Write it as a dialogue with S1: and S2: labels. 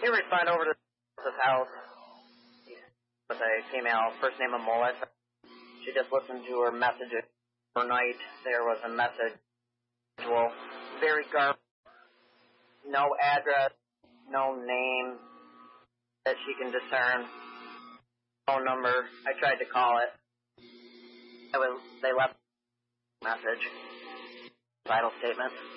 S1: She responded over to this house with a female, first name of Melissa. She just listened to her messages. Overnight, there was a message. Very garbage. No address, no name that she can discern. Phone number. I tried to call it. They left a message. Vital statement.